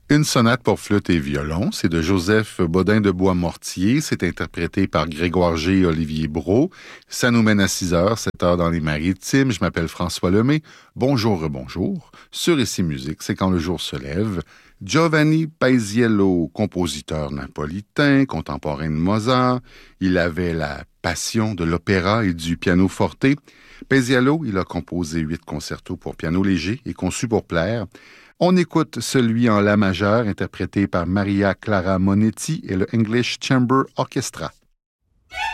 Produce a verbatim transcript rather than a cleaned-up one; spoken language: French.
Une sonate pour flûte et violon, c'est de Joseph Bodin de Bois-Mortier. C'est interprété par Grégoire G. et Olivier Brault. Ça nous mène à six heures, sept heures dans les Maritimes. Je m'appelle François Lemay. Bonjour, bonjour. Sur Ici Musique, c'est quand le jour se lève. Giovanni Paisiello, compositeur napolitain, contemporain de Mozart. Il avait la passion de l'opéra et du piano forte. Paisiello, il a composé huit concertos pour piano léger et conçus pour plaire. On écoute celui en la majeure, interprété par Maria Clara Monetti et le English Chamber Orchestra.